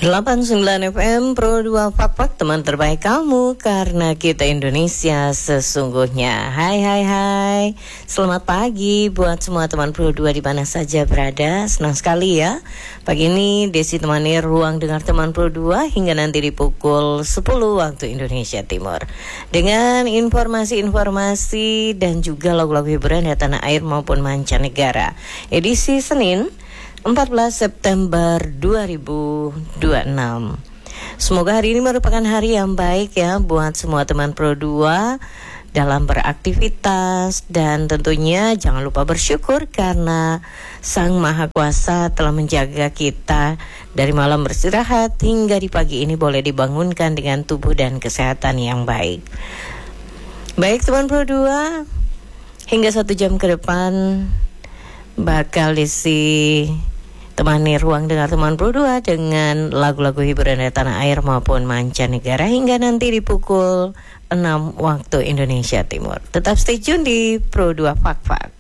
89 FM Pro 2 Pak teman terbaik kamu karena kita Indonesia sesungguhnya. Hai. Selamat pagi buat semua teman Pro 2 di mana saja berada. Senang sekali ya. Pagi ini Desi temani ruang dengar teman Pro 2 hingga nanti di pukul 10 waktu Indonesia Timur. Dengan informasi-informasi dan juga lagu-lagu hiburan dari tanah air maupun mancanegara. Edisi Senin 14 September 2026. Semoga hari ini merupakan hari yang baik ya buat semua teman Pro 2 dalam beraktivitas, dan tentunya jangan lupa bersyukur karena Sang Maha Kuasa telah menjaga kita dari malam beristirahat hingga di pagi ini boleh dibangunkan dengan tubuh dan kesehatan yang baik. Baik teman Pro 2, hingga 1 jam ke depan bakal temani ruang dengar teman Pro 2 dengan lagu-lagu hiburan dari tanah air maupun mancanegara hingga nanti di pukul 6 waktu Indonesia Timur. Tetap stay tune di Pro 2 Fak.